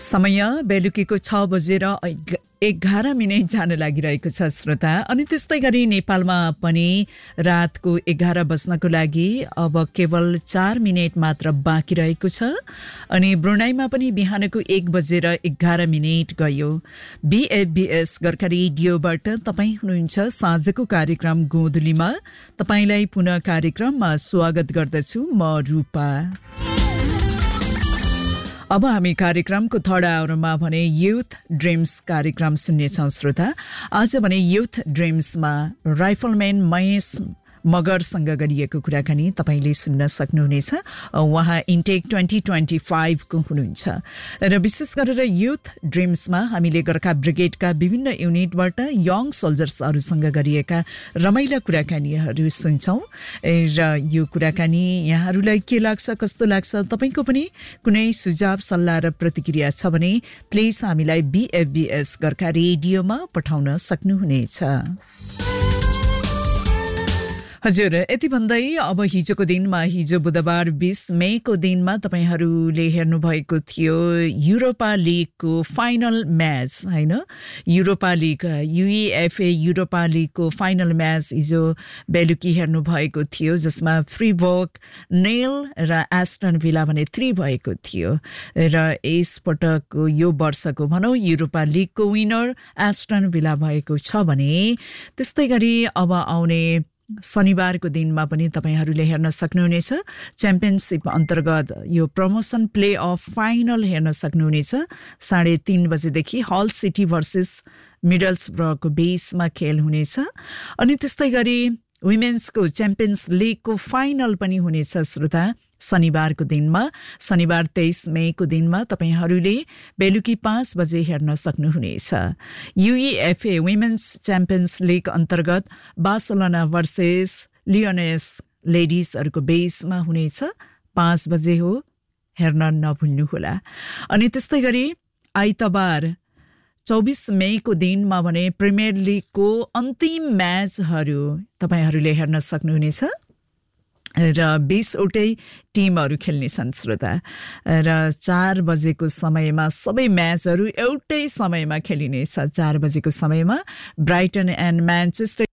समय बेलुकीको 6 बजेर 11 मिनेट जान लागिरहेको छ श्रोता। अनि त्यस्तै गरी नेपालमा पनि रातको 11 बज्नको लागि अब केवल 4 मिनेट मात्र बाँकी रहेको छ। अनि ब्रुनाईमा पनि बिहानको 1 बजेर 11 मिनेट गयो। बीएफबीएस गोर्खा रेडियोबाट तपाईँ हुनुहुन्छ साँझको कार्यक्रम गोधुलीमा। तपाईँलाई पुनः कार्यक्रममा स्वागत गर्दछु म रूपा। अब हामी कार्यक्रमको थर्ड आवरमा भने युथ ड्रिम्स कार्यक्रम सुन्नेछौँ श्रोता। आज भने युथ ड्रिम्समा राइफलम्यान महेश मगरसँग गरिएको कुराकानी तपाईँले सुन्न सक्नुहुनेछ। उहाँ इन्टेक 2025 को हुनुहुन्छ र विशेष गरेर युथ ड्रिम्समा हामीले गोर्खा ब्रिगेडका विभिन्न युनिटबाट यङ सोल्जर्सहरूसँग गरिएका रमाइला कुराकानीहरू सुन्छौँ र यो कुराकानी यहाँहरूलाई के लाग्छ, कस्तो लाग्छ, तपाईँको पनि कुनै सुझाव सल्लाह र प्रतिक्रिया छ भने प्लिज हामीलाई बीएफबीएस गोर्खा रेडियोमा पठाउन सक्नुहुनेछ। हजुर, यति भन्दै अब हिजोको दिनमा, हिजो बुधबार 20 मेको दिनमा तपाईहरूले हेर्नुभएको थियो युरोपा लिगको फाइनल म्याच, होइन? युरोपा लिग UEFA युरोपा लिगको फाइनल म्याच हिजो बेलुकी हेर्नुभएको थियो, जसमा फ्रीबर्ग 0 र एस्टन विला भने 3 भएको थियो। र यसपटकको यो वर्षको भनौँ युरोपा लिगको विनर एस्टन विला भएको छ भने त्यस्तै गरी अब आउने शनिबारको दिनमा पनि तपाईहरूले हेर्न सक्नुहुनेछ च्याम्पियनसिप अन्तर्गत यो प्रमोसन प्ले अफ फाइनल हेर्न सक्नुहुनेछ। 3:30 बजेदेखि हल सिटी भर्सेस मिडल्सब्रगको बेसमा खेल हुनेछ। अनि त्यस्तै गरी वुमेन्सको च्याम्पियन्स लिगको फाइनल पनि हुनेछ श्रोता शनिबारको दिनमा। शनिबार 23 मेको दिनमा तपाईहरूले बेलुकी 5 बजे हेर्न सक्नुहुनेछ। UEFA वुमेन्स च्याम्पियन्स लिग अन्तर्गत बार्सिलोना भर्सेस लियोनेस लेडिजहरूको बेसमा हुनेछ। 5 बजे हो, हेर्न नभुल्नुहोला। अनि त्यस्तै गरी आइतबार 24 मेको दिनमा भने प्रिमियर लिगको अन्तिम म्याचहरू तपाईहरूले हेर्न सक्नुहुनेछ र 20वटै टिमहरू खेल्नेछन् श्रोता। र 4 बजेको समयमा सबै म्याचहरू एउटै समयमा खेलिनेछ। 4 बजेको समयमा ब्राइटन एन्ड म्यान्चेस्टर